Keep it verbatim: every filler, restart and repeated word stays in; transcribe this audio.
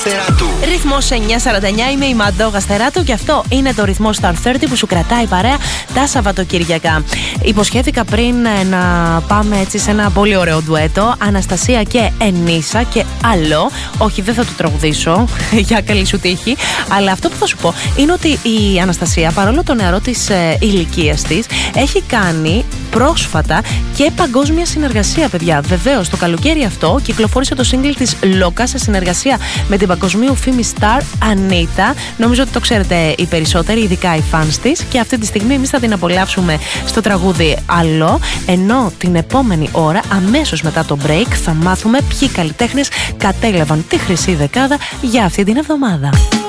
Γαστεράτου. Ρυθμός εννιά σαράντα εννιά, είμαι η Μαντώ Γαστεράτου και αυτό είναι το ρυθμό Star τριάντα που σου κρατάει παρέα τα Σαββατοκύριακα. Υποσχέθηκα πριν να πάμε έτσι σε ένα πολύ ωραίο ντουέτο. Αναστασία και Ενίσα και άλλο. Όχι, δεν θα του τραγουδήσω για καλή σου τύχη. Αλλά αυτό που θα σου πω είναι ότι η Αναστασία, παρόλο το νεαρό της ε, ηλικίας της, έχει κάνει πρόσφατα και παγκόσμια συνεργασία, παιδιά. Βεβαίως, το καλοκαίρι αυτό κυκλοφόρησε το single της Loca σε συνεργασία με την παγκοσμίου φήμη star Ανίτα. Νομίζω ότι το ξέρετε οι περισσότεροι, ειδικά οι fans της. Και αυτή τη στιγμή εμείς θα την απολαύσουμε στο τραγούδι Άλλο. Ενώ την επόμενη ώρα, αμέσως μετά το break, θα μάθουμε ποιοι καλλιτέχνες κατέλαβαν τη χρυσή δεκάδα για αυτή την εβδομάδα.